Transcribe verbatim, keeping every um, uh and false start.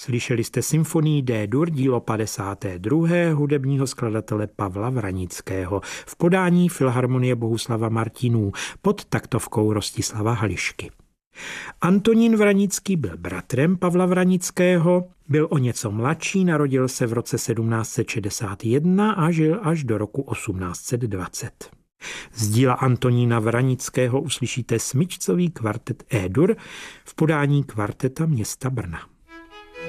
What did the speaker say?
Slyšeli jste symfonii D-dur, dílo padesáté druhé hudebního skladatele Pavla Vranického v podání Filharmonie Bohuslava Martinů pod taktovkou Rostislava Hališky. Antonín Vranický byl bratrem Pavla Vranického, byl o něco mladší, narodil se v roce sedmnáct set šedesát jedna a žil až do roku osmnáct set dvacet. Z díla Antonína Vranického uslyšíte smyčcový kvartet E-dur v podání Kvarteta města Brna.